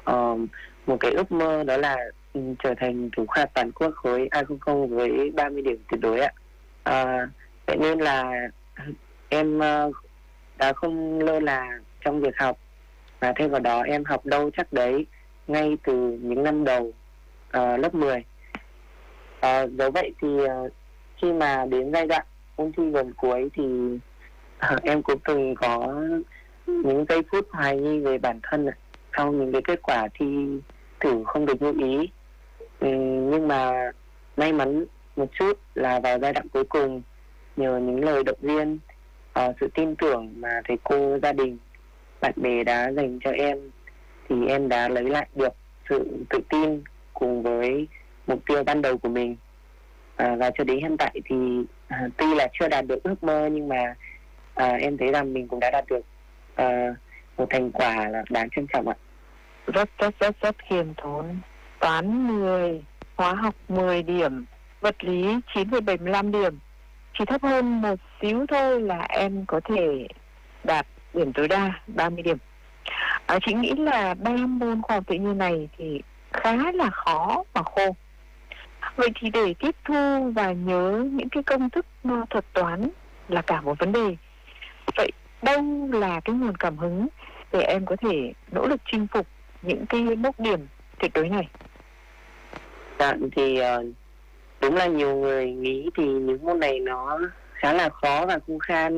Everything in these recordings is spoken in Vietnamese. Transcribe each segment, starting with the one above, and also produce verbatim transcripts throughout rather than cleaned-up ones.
Ờ, một cái ước mơ đó là ừ, trở thành thủ khoa toàn quốc khối A không không với ba mươi điểm tuyệt đối ạ. À, vậy nên là em uh, đã không lơ là trong việc học, và thêm vào đó em học đâu chắc đấy ngay từ những năm đầu uh, lớp mười. Uh, dẫu vậy thì uh, khi mà đến giai đoạn ôn thi gần cuối thì uh, em cũng từng có những giây phút hoài nghi về bản thân ạ, sau những cái kết quả thi thử không được như ý. Ừ, nhưng mà may mắn một chút là vào giai đoạn cuối cùng, nhờ những lời động viên, uh, sự tin tưởng mà thầy cô, gia đình, bạn bè đã dành cho em, thì em đã lấy lại được sự tự tin cùng với mục tiêu ban đầu của mình. À, và cho đến hiện tại thì à, tuy là chưa đạt được ước mơ, nhưng mà à, em thấy rằng mình cũng đã đạt được à, một thành quả là đáng trân trọng ạ. Rất rất rất rất khiêm tốn. Toán mười, hóa học mười điểm, vật lý chín phẩy bảy mươi lăm điểm. Chỉ thấp hơn một xíu thôi là em có thể đạt điểm tối đa ba mươi điểm. À, chị nghĩ là ba môn khoa học tự nhiên này thì khá là khó và khô. Vậy thì để tiếp thu và nhớ những cái công thức thuật toán là cả một vấn đề. Vậy đâu là cái nguồn cảm hứng để em có thể nỗ lực chinh phục những cái mốc điểm tuyệt đối này? Dạ, thì uh, đúng là nhiều người nghĩ thì những môn này nó khá là khó và khô khan.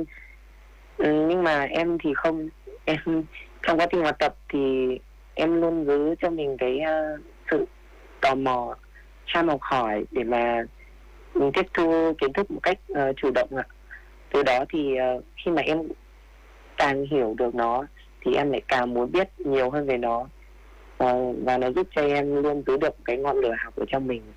Ừ, nhưng mà em thì không. Em trong quá trình học tập thì em luôn giữ cho mình cái uh, sự tò mò, ham học hỏi để mà mình tiếp thu kiến thức một cách uh, chủ động ạ. Từ đó thì uh, khi mà em càng hiểu được nó thì em lại càng muốn biết nhiều hơn về nó, uh, và nó giúp cho em luôn giữ được cái ngọn lửa học ở trong mình.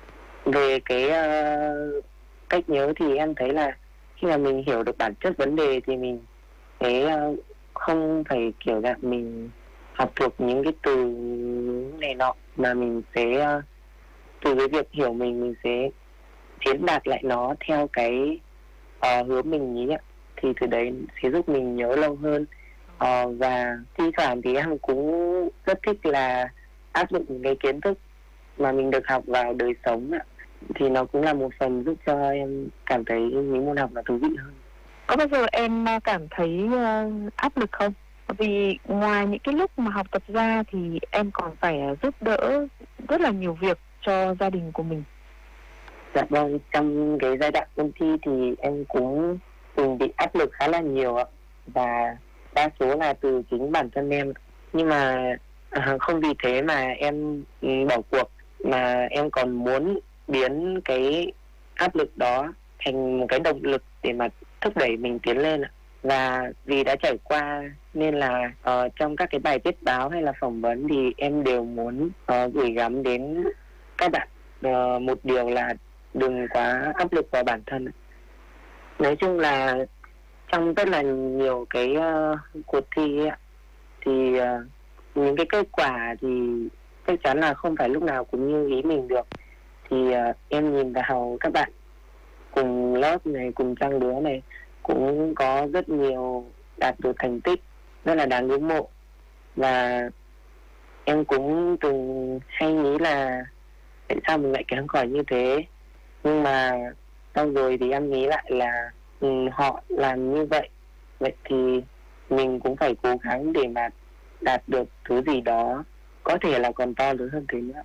Về cái uh, cách nhớ thì em thấy là khi mà mình hiểu được bản chất vấn đề thì mình sẽ uh, không phải kiểu dạng mình học thuộc những cái từ này nọ, mà mình sẽ uh, từ cái việc hiểu mình mình sẽ diễn đạt lại nó theo cái uh, hướng mình nghĩ ạ. Thì từ đấy sẽ giúp mình nhớ lâu hơn. Uh, và thi thoảng thì em cũng rất thích là áp dụng những cái kiến thức mà mình được học vào đời sống ạ. Thì nó cũng là một phần giúp cho em cảm thấy những môn học là thú vị hơn. Có bao giờ em cảm thấy uh, áp lực không? Vì ngoài những cái lúc mà học tập ra thì em còn phải giúp đỡ rất là nhiều việc cho gia đình của mình. Dạ vâng, trong cái giai đoạn ôn thi thì em cũng từng bị áp lực khá là nhiều ạ. Và đa số là từ chính bản thân em. Nhưng mà à, không vì thế mà em ừ, bỏ cuộc, mà em còn muốn biến cái áp lực đó thành một cái động lực để mà thúc đẩy mình tiến lên ạ. Và vì đã trải qua nên là uh, trong các cái bài viết báo hay là phỏng vấn thì em đều muốn uh, gửi gắm đến các bạn uh, một điều là đừng quá áp lực vào bản thân. Nói chung là trong rất là nhiều cái uh, cuộc thi ấy, thì uh, những cái kết quả thì chắc chắn là không phải lúc nào cũng như ý mình được. Thì uh, em nhìn vào các bạn cùng lớp này, cùng trang lứa này cũng có rất nhiều đạt được thành tích rất là đáng ngưỡng mộ. Và em cũng từng hay nghĩ là tại sao mình lại kém cỏi như thế. Nhưng mà sau rồi thì em nghĩ lại là ừ, họ làm như vậy, vậy thì mình cũng phải cố gắng để mà đạt được thứ gì đó có thể là còn to lớn hơn thế nữa.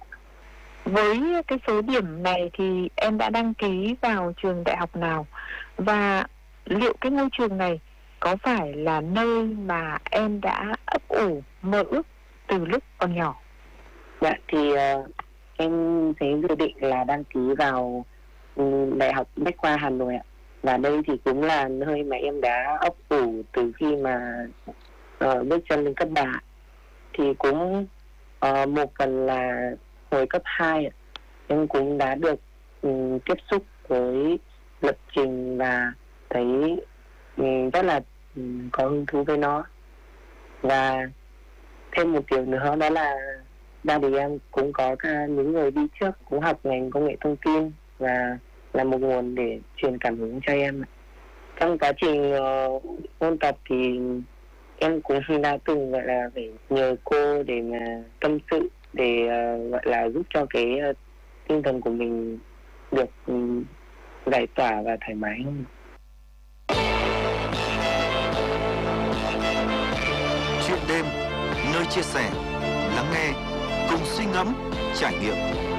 Với cái số điểm này thì em đã đăng ký vào trường đại học nào? Và liệu cái ngôi trường này có phải là nơi mà em đã ấp ủ mơ ước từ lúc còn nhỏ? Dạ thì uh, em sẽ dự định là đăng ký vào um, Đại học Bách khoa Hà Nội ạ. Và đây thì cũng là nơi mà em đã ấp ủ từ khi mà uh, bước chân lên cấp ba. Thì cũng uh, một phần là hồi cấp hai em cũng đã được um, tiếp xúc với lập trình và thấy um, rất là um, có hứng thú với nó. Và thêm một điều nữa đó là gia đình em cũng có cả những người đi trước cũng học ngành công nghệ thông tin và là một nguồn để truyền cảm hứng cho em. Trong quá trình uh, ôn tập thì em cũng đã từng gọi là phải nhờ cô để mà tâm sự, để uh, gọi là giúp cho cái uh, tinh thần của mình được um, giải tỏa và thoải mái hơn. Chuyện đêm, nơi chia sẻ, lắng nghe, cùng suy ngẫm, trải nghiệm.